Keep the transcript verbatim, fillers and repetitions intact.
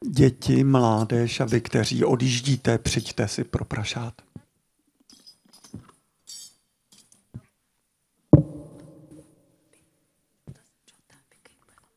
Děti, mládež a vy, kteří odjíždíte, přijďte si pro prašát.